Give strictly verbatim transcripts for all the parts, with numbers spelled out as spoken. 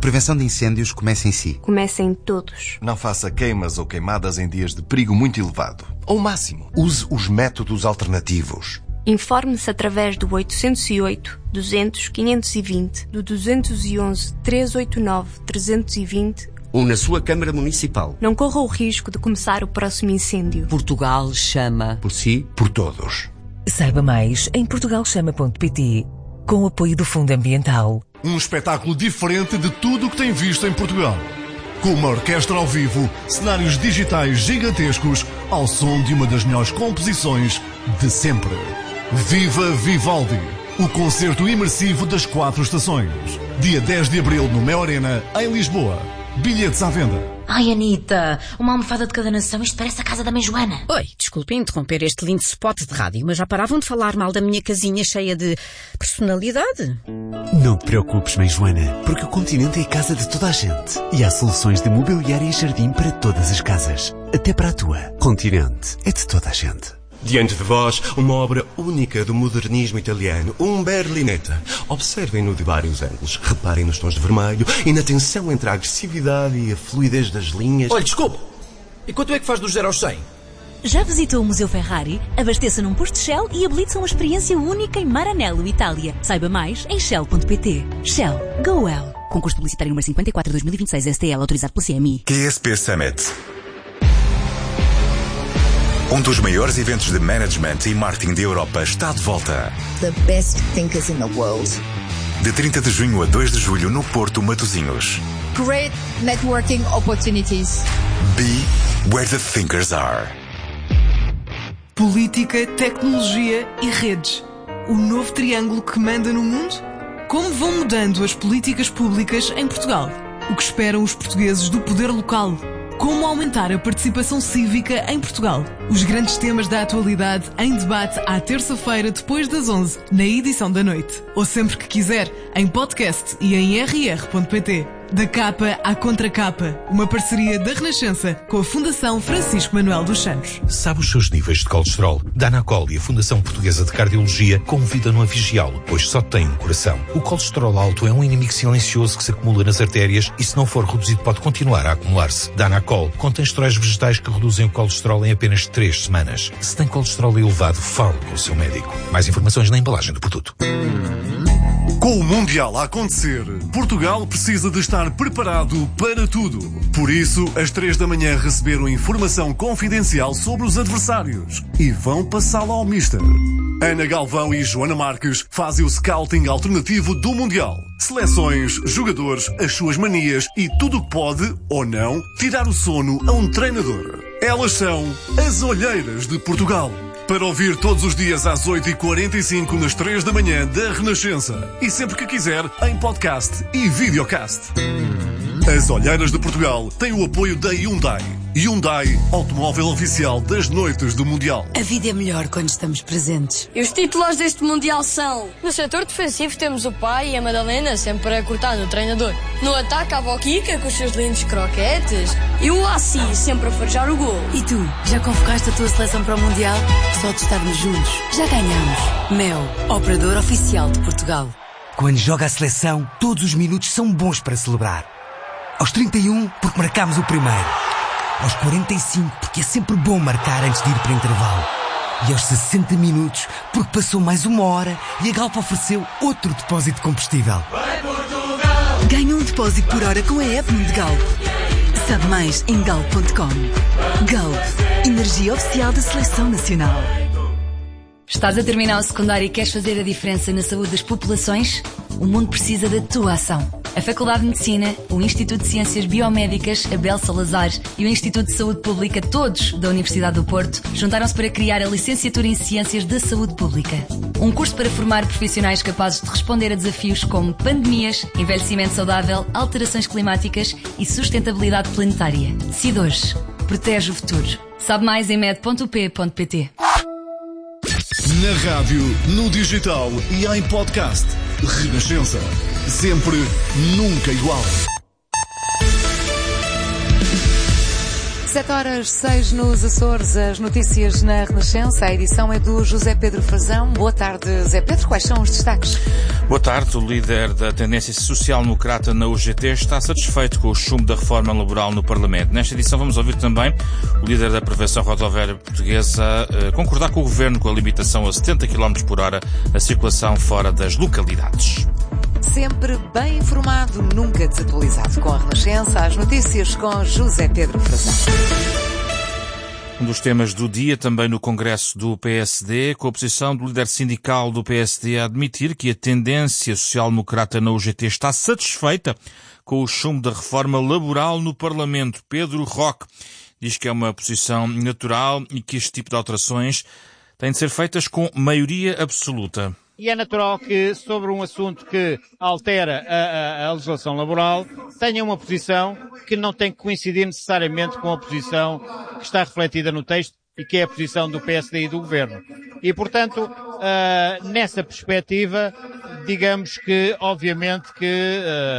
prevenção de incêndios começa em si. Começa em todos. Não faça queimas ou queimadas em dias de perigo muito elevado. Ao máximo. Use os métodos alternativos. Informe-se através do oitocentos e oito, duzentos, quinhentos e vinte, do duzentos e onze, trezentos e oitenta e nove, trezentos e vinte ou na sua Câmara Municipal. Não corra o risco de começar o próximo incêndio. Portugal chama. Por si, por todos. Saiba mais em portugal chama ponto pt, com o apoio do Fundo Ambiental. Um espetáculo diferente de tudo o que tem visto em Portugal. Com uma orquestra ao vivo, cenários digitais gigantescos, ao som de uma das melhores composições de sempre. Viva Vivaldi! O concerto imersivo das quatro estações. Dia dez de abril no Mel Arena, em Lisboa. Bilhetes à venda. Ai, Anitta, uma almofada de cada nação, isto parece a casa da mãe Joana. Oi, desculpe interromper este lindo spot de rádio, mas já paravam de falar mal da minha casinha cheia de personalidade? Não te preocupes, mãe Joana, porque o Continente é a casa de toda a gente. E há soluções de mobiliário e jardim para todas as casas. Até para a tua. Continente é de toda a gente. Diante de vós, uma obra única do modernismo italiano, um Berlinetta. Observem-no de vários ângulos, reparem nos tons de vermelho e na tensão entre a agressividade e a fluidez das linhas. Olha, desculpe, e quanto é que faz do zero aos cem? Já visitou o Museu Ferrari? Abasteça num posto Shell e habilite-se a uma experiência única em Maranello, Itália. Saiba mais em shell ponto pt. Shell. Go well. Concurso publicitário número cinquenta e quatro de dois mil e vinte e seis S T L, autorizado pela C M I. Q S P Summit. Um dos maiores eventos de management e marketing da Europa está de volta. The best thinkers in the world. De trinta de junho a dois de julho no Porto Matosinhos. Great networking opportunities. Be where the thinkers are. Política, tecnologia e redes. O novo triângulo que manda no mundo? Como vão mudando as políticas públicas em Portugal? O que esperam os portugueses do poder local? Como aumentar a participação cívica em Portugal? Os grandes temas da atualidade em debate à terça-feira depois das onze, na edição da noite. Ou sempre que quiser, em podcast e em r r ponto pt. Da capa à contracapa, uma parceria da Renascença com a Fundação Francisco Manuel dos Santos. Sabe os seus níveis de colesterol? Danacol e a Fundação Portuguesa de Cardiologia convidam-no a vigiá-lo, pois só tem um coração. O colesterol alto é um inimigo silencioso que se acumula nas artérias e, se não for reduzido, pode continuar a acumular-se. Danacol contém esteróis vegetais que reduzem o colesterol em apenas três semanas. Se tem colesterol elevado, fale com o seu médico. Mais informações na embalagem do produto. Com o Mundial a acontecer, Portugal precisa de estar preparado para tudo. Por isso, às três da manhã receberam informação confidencial sobre os adversários e vão passá-la ao Mister. Ana Galvão e Joana Marques fazem o scouting alternativo do Mundial. Seleções, jogadores, as suas manias e tudo o que pode, ou não, tirar o sono a um treinador. Elas são as Olheiras de Portugal. Para ouvir todos os dias às oito e quarenta e cinco nas três da manhã da Renascença. E sempre que quiser, em podcast e videocast. As Olheiras de Portugal têm o apoio da Hyundai. Hyundai, automóvel oficial das noites do Mundial. A vida é melhor quando estamos presentes. E os titulares deste Mundial são... No setor defensivo temos o pai e a Madalena sempre a cortar no treinador. No ataque a Boquica com os seus lindos croquetes. E o Assi sempre a forjar o gol. E tu, já convocaste a tua seleção para o Mundial? Só de estarmos juntos, já ganhamos. Mel, operador oficial de Portugal. Quando joga a seleção, todos os minutos são bons para celebrar. Aos trinta e um, porque marcámos o primeiro. Aos quarenta e cinco, porque é sempre bom marcar antes de ir para o intervalo. E aos sessenta minutos, porque passou mais uma hora e a Galp ofereceu outro depósito de combustível. Vai Portugal! Ganha um depósito por hora com a app de Galp. Sabe mais em galp ponto com. Galp, energia oficial da Seleção Nacional. Estás a terminar o secundário e queres fazer a diferença na saúde das populações? O mundo precisa da tua ação. A Faculdade de Medicina, o Instituto de Ciências Biomédicas, Abel Salazar e o Instituto de Saúde Pública, todos da Universidade do Porto, juntaram-se para criar a Licenciatura em Ciências da Saúde Pública. Um curso para formar profissionais capazes de responder a desafios como pandemias, envelhecimento saudável, alterações climáticas e sustentabilidade planetária. Decide hoje. Protege o futuro. Sabe mais em med ponto u p ponto p t. Na rádio, no digital e em podcast. Renascença. Sempre, nunca igual. sete horas seis nos Açores, as notícias na Renascença. A edição é do José Pedro Frazão. Boa tarde, Zé Pedro. Quais são os destaques? Boa tarde. O líder da tendência social-democrata na U G T está satisfeito com o chumbo da reforma laboral no Parlamento. Nesta edição vamos ouvir também o líder da Prevenção Rodoviária Portuguesa uh, concordar com o Governo com a limitação a setenta quilómetros por hora a circulação fora das localidades. Sempre bem informado, nunca desatualizado. Com a Renascença, as notícias com José Pedro Frazão. Um dos temas do dia também no Congresso do P S D, com a posição do líder sindical do P S D a admitir que a tendência social-democrata na U G T está satisfeita com o chumbo da reforma laboral no Parlamento. Pedro Roque diz que é uma posição natural e que este tipo de alterações têm de ser feitas com maioria absoluta. E é natural que, sobre um assunto que altera a, a, a legislação laboral, tenha uma posição que não tem que coincidir necessariamente com a posição que está refletida no texto e que é a posição do P S D e do Governo. E, portanto, uh, nessa perspectiva, digamos que, obviamente, que,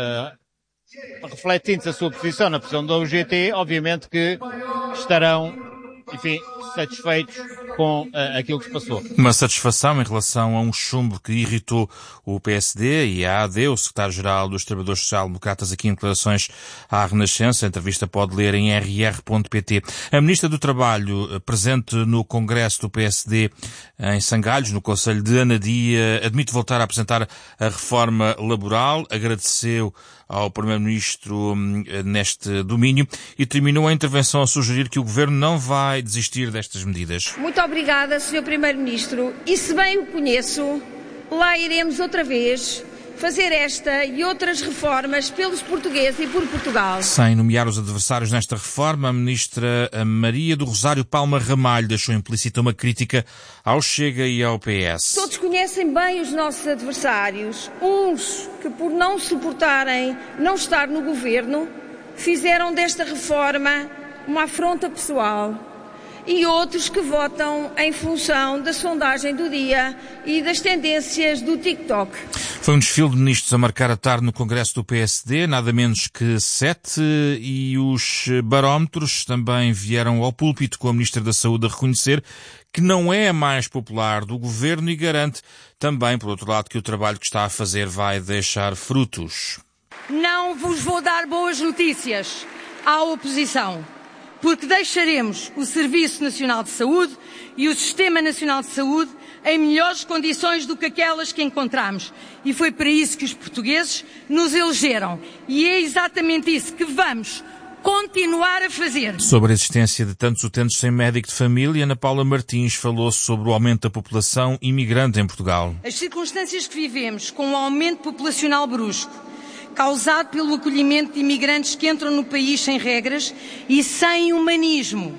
uh, refletindo-se a sua posição na posição da U G T, obviamente que estarão, enfim, satisfeitos com uh, aquilo que se passou. Uma satisfação em relação a um chumbo que irritou o P S D e a A D, o secretário-geral dos Trabalhadores Social-Democratas, aqui em declarações à Renascença. A entrevista pode ler em r r ponto p t. A Ministra do Trabalho, presente no Congresso do P S D em Sangalhos, no Conselho de Anadia, admite voltar a apresentar a reforma laboral, agradeceu ao Primeiro-Ministro neste domínio e terminou a intervenção a sugerir que o Governo não vai desistir destas medidas. Muito obrigada, senhor Primeiro-Ministro, e se bem o conheço, lá iremos outra vez fazer esta e outras reformas pelos portugueses e por Portugal. Sem nomear os adversários nesta reforma, a Ministra Maria do Rosário Palma Ramalho deixou implícita uma crítica ao Chega e ao P S. Todos conhecem bem os nossos adversários, uns que por não suportarem não estar no governo, fizeram desta reforma uma afronta pessoal. E outros que votam em função da sondagem do dia e das tendências do TikTok. Foi um desfile de ministros a marcar a tarde no Congresso do P S D, nada menos que sete, e os barómetros também vieram ao púlpito com a Ministra da Saúde a reconhecer que não é a mais popular do Governo e garante também, por outro lado, que o trabalho que está a fazer vai deixar frutos. Não vos vou dar boas notícias à oposição, porque deixaremos o Serviço Nacional de Saúde e o Sistema Nacional de Saúde em melhores condições do que aquelas que encontramos. E foi para isso que os portugueses nos elegeram. E é exatamente isso que vamos continuar a fazer. Sobre a existência de tantos utentes sem médico de família, Ana Paula Martins falou sobre o aumento da população imigrante em Portugal. As circunstâncias que vivemos, com o aumento populacional brusco, causado pelo acolhimento de imigrantes que entram no país sem regras e sem humanismo,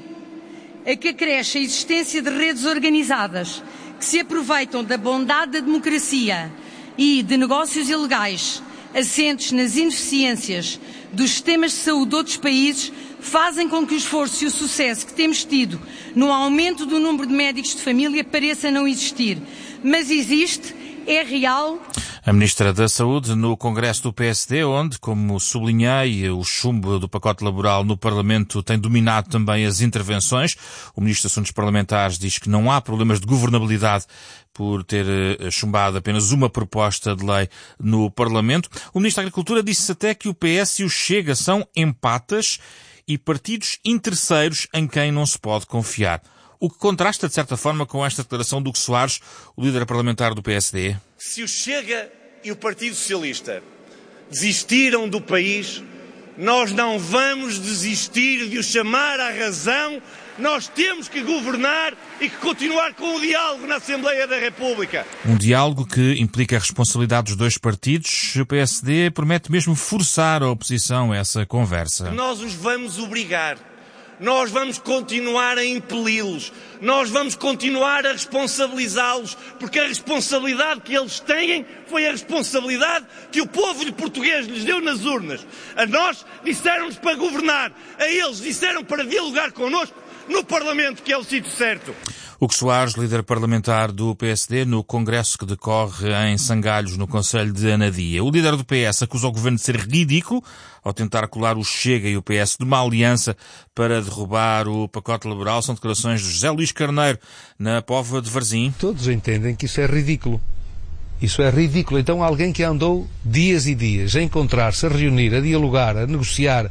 a que acresce a existência de redes organizadas que se aproveitam da bondade da democracia e de negócios ilegais assentes nas ineficiências dos sistemas de saúde de outros países, fazem com que o esforço e o sucesso que temos tido no aumento do número de médicos de família pareça não existir. Mas existe, é real. A Ministra da Saúde no Congresso do P S D, onde, como sublinhei, o chumbo do pacote laboral no Parlamento tem dominado também as intervenções. O Ministro dos Assuntos Parlamentares diz que não há problemas de governabilidade por ter chumbado apenas uma proposta de lei no Parlamento. O Ministro da Agricultura disse até que o P S e o Chega são empatas e partidos interesseiros em quem não se pode confiar. O que contrasta, de certa forma, com esta declaração do Hugo Soares, o líder parlamentar do P S D. Se o Chega e o Partido Socialista desistiram do país, nós não vamos desistir de o chamar à razão. Nós temos que governar e que continuar com o diálogo na Assembleia da República. Um diálogo que implica a responsabilidade dos dois partidos. O P S D promete mesmo forçar a oposição a essa conversa. Nós os vamos obrigar. Nós vamos continuar a impeli-los, nós vamos continuar a responsabilizá-los, porque a responsabilidade que eles têm foi a responsabilidade que o povo português lhes deu nas urnas. A nós disseram-nos para governar, a eles disseram para dialogar connosco no Parlamento, que é o sítio certo. Hugo Soares, líder parlamentar do P S D, no congresso que decorre em Sangalhos, no concelho de Anadia. O líder do P S acusa o governo de ser ridículo ao tentar colar o Chega e o P S de uma aliança para derrubar o pacote laboral. São declarações de José Luís Carneiro, na Póvoa de Varzim. Todos entendem que isso é ridículo. Isso é ridículo. Então alguém que andou dias e dias a encontrar-se, a reunir, a dialogar, a negociar, a,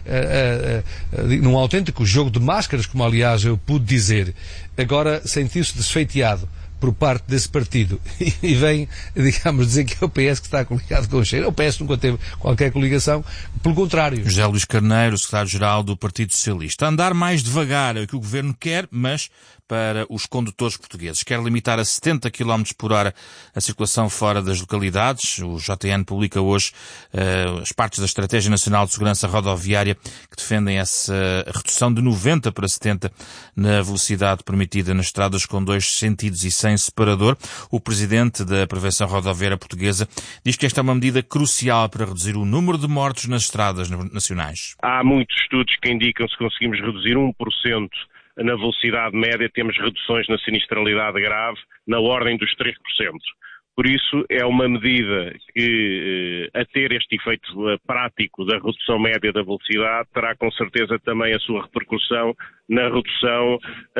a, a, a, num autêntico jogo de máscaras, como aliás eu pude dizer, agora sentiu-se desfeiteado por parte desse partido e vem, digamos, dizer que é o P S que está coligado com o Chega. O P S nunca teve qualquer coligação, pelo contrário. José Luís Carneiro, secretário-geral do Partido Socialista. Andar mais devagar é o que o governo quer, mas para os condutores portugueses. Quer limitar a setenta quilómetros por hora a circulação fora das localidades. O J T N publica hoje uh, as partes da Estratégia Nacional de Segurança Rodoviária que defendem essa redução de noventa para setenta na velocidade permitida nas estradas com dois sentidos e sem separador. O presidente da Prevenção Rodoviária Portuguesa diz que esta é uma medida crucial para reduzir o número de mortos nas estradas nacionais. Há muitos estudos que indicam que se conseguimos reduzir um por cento na velocidade média, temos reduções na sinistralidade grave na ordem dos três por cento. Por isso, é uma medida que, a ter este efeito prático da redução média da velocidade, terá com certeza também a sua repercussão na redução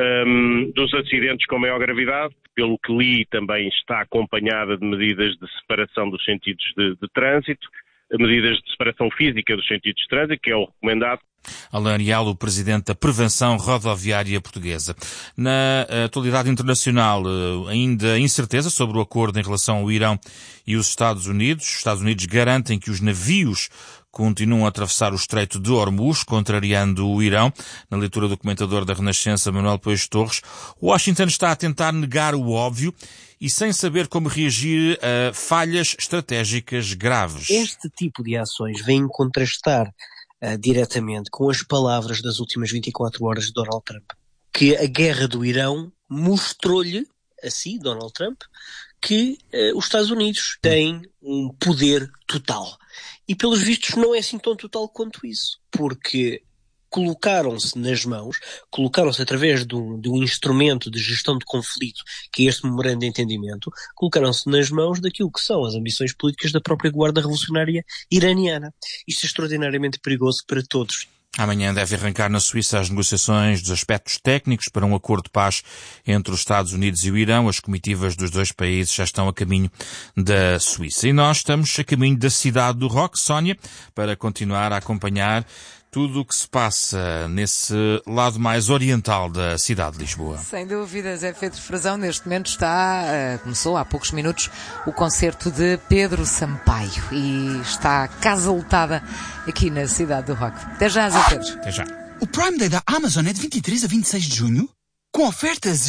um, dos acidentes com maior gravidade. Pelo que li, também está acompanhada de medidas de separação dos sentidos de, de trânsito, medidas de separação física dos sentidos de trânsito, que é o recomendado. Alain Rial, o presidente da Prevenção Rodoviária Portuguesa. Na atualidade internacional, ainda incerteza sobre o acordo em relação ao Irão e os Estados Unidos. Os Estados Unidos garantem que os navios continuam a atravessar o Estreito de Hormuz, contrariando o Irão. Na leitura do comentador da Renascença, Manuel Peixoto Torres, Washington está a tentar negar o óbvio e sem saber como reagir a falhas estratégicas graves. Este tipo de ações vem contrastar uh, diretamente com as palavras das últimas vinte e quatro horas de Donald Trump, que a guerra do Irão mostrou-lhe, assim, Donald Trump, que uh, os Estados Unidos têm um poder total. E pelos vistos não é assim tão total quanto isso, porque colocaram-se nas mãos, colocaram-se através de um, de um instrumento de gestão de conflito, que é este memorando de entendimento, colocaram-se nas mãos daquilo que são as ambições políticas da própria Guarda Revolucionária iraniana. Isto é extraordinariamente perigoso para todos. Amanhã deve arrancar na Suíça as negociações dos aspectos técnicos para um acordo de paz entre os Estados Unidos e o Irão. As comitivas dos dois países já estão a caminho da Suíça. E nós estamos a caminho da cidade do rock, Sónia, para continuar a acompanhar tudo o que se passa nesse lado mais oriental da cidade de Lisboa. Sem dúvida, Zé Pedro Frazão, neste momento está, uh, começou há poucos minutos o concerto de Pedro Sampaio e está casa lotada aqui na cidade do rock. Até já, Zé Pedro. Até já. O Prime Day da Amazon é de vinte e três a vinte e seis de junho, com ofertas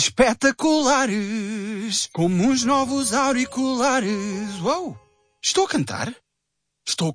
espetaculares, como uns novos auriculares. Uou! Estou a cantar? Estou